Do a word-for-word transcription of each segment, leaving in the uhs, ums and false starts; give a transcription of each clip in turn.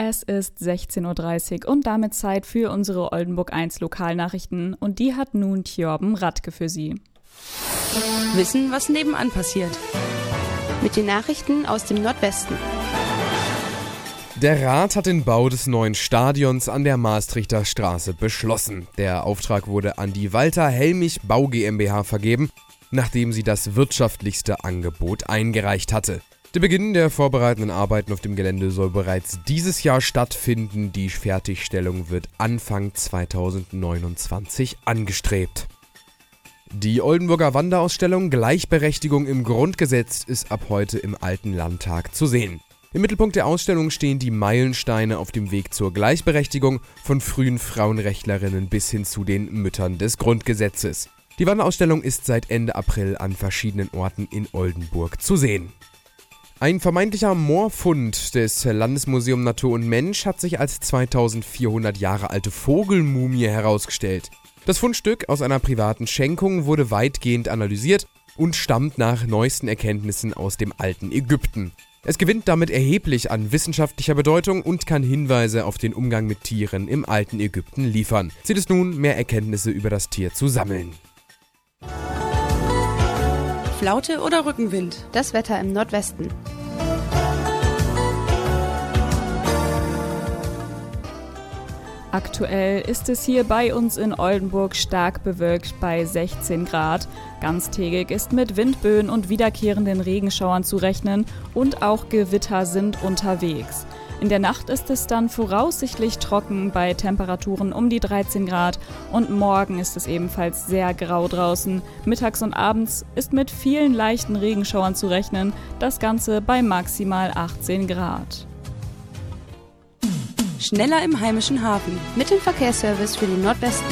Es ist sechzehn Uhr dreißig und damit Zeit für unsere Oldenburg eins Lokalnachrichten und die hat nun Tjorben Radke für Sie. Wissen, was nebenan passiert. Mit den Nachrichten aus dem Nordwesten. Der Rat hat den Bau des neuen Stadions an der Maastrichter Straße beschlossen. Der Auftrag wurde an die Walter Helmich Bau GmbH vergeben, nachdem sie das wirtschaftlichste Angebot eingereicht hatte. Der Beginn der vorbereitenden Arbeiten auf dem Gelände soll bereits dieses Jahr stattfinden. Die Fertigstellung wird Anfang zweitausendneunundzwanzig angestrebt. Die Oldenburger Wanderausstellung Gleichberechtigung im Grundgesetz ist ab heute im Alten Landtag zu sehen. Im Mittelpunkt der Ausstellung stehen die Meilensteine auf dem Weg zur Gleichberechtigung von frühen Frauenrechtlerinnen bis hin zu den Müttern des Grundgesetzes. Die Wanderausstellung ist seit Ende April an verschiedenen Orten in Oldenburg zu sehen. Ein vermeintlicher Moorfund des Landesmuseum Natur und Mensch hat sich als zweitausendvierhundert Jahre alte Vogelmumie herausgestellt. Das Fundstück aus einer privaten Schenkung wurde weitgehend analysiert und stammt nach neuesten Erkenntnissen aus dem alten Ägypten. Es gewinnt damit erheblich an wissenschaftlicher Bedeutung und kann Hinweise auf den Umgang mit Tieren im alten Ägypten liefern. Ziel ist nun, mehr Erkenntnisse über das Tier zu sammeln. Flaute oder Rückenwind? Das Wetter im Nordwesten. Aktuell ist es hier bei uns in Oldenburg stark bewölkt bei sechzehn Grad. Ganztägig ist mit Windböen und wiederkehrenden Regenschauern zu rechnen und auch Gewitter sind unterwegs. In der Nacht ist es dann voraussichtlich trocken bei Temperaturen um die dreizehn Grad und morgen ist es ebenfalls sehr grau draußen. Mittags und abends ist mit vielen leichten Regenschauern zu rechnen, das Ganze bei maximal achtzehn Grad. Schneller im heimischen Hafen. Mit dem Verkehrsservice für den Nordwesten.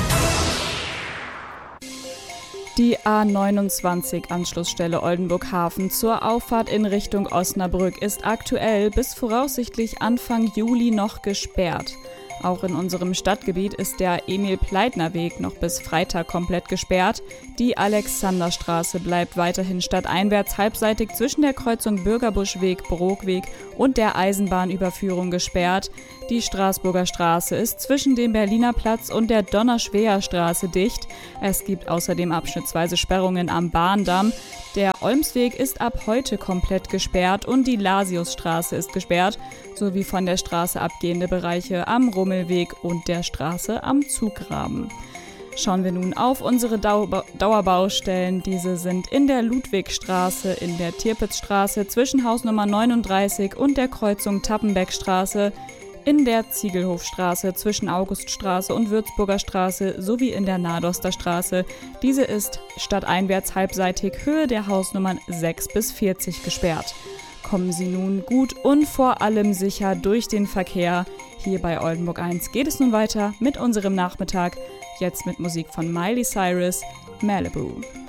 Die A neunundzwanzig Anschlussstelle Oldenburg Hafen zur Auffahrt in Richtung Osnabrück ist aktuell bis voraussichtlich Anfang Juli noch gesperrt. Auch in unserem Stadtgebiet ist der Emil-Pleitner-Weg noch bis Freitag komplett gesperrt. Die Alexanderstraße bleibt weiterhin stadteinwärts halbseitig zwischen der Kreuzung Bürgerbuschweg-Brookweg und der Eisenbahnüberführung gesperrt. Die Straßburger Straße ist zwischen dem Berliner Platz und der Donnerschweher-Straße dicht. Es gibt außerdem abschnittsweise Sperrungen am Bahndamm. Der Olmsweg ist ab heute komplett gesperrt und die Lasiusstraße ist gesperrt, sowie von der Straße abgehende Bereiche am Rummelweg und der Straße am Zuggraben. Schauen wir nun auf unsere Dau- Dauerbaustellen. Diese sind in der Ludwigstraße, in der Tirpitzstraße zwischen Hausnummer neununddreißig und der Kreuzung Tappenbeckstraße, in der Ziegelhofstraße zwischen Auguststraße und Würzburger Straße sowie in der Nadoster Straße. Diese ist stadteinwärts halbseitig Höhe der Hausnummern sechs bis vierzig gesperrt. Kommen Sie nun gut und vor allem sicher durch den Verkehr. Hier bei Oldenburg eins geht es nun weiter mit unserem Nachmittag. Jetzt mit Musik von Miley Cyrus, Malibu.